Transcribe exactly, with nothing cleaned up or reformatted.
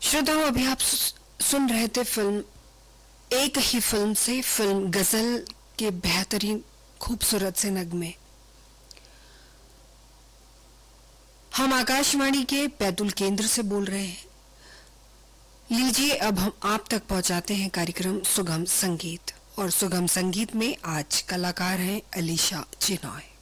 श्रोताओं, अभी आप सुन रहे थे फिल्म एक ही फिल्म से फिल्म गजल के बेहतरीन खूबसूरत से नगमे। हम आकाशवाणी के बैतूल केंद्र से बोल रहे हैं। लीजिए अब हम आप तक पहुंचाते हैं कार्यक्रम सुगम संगीत, और सुगम संगीत में आज कलाकार हैं अलीशा चिनॉय।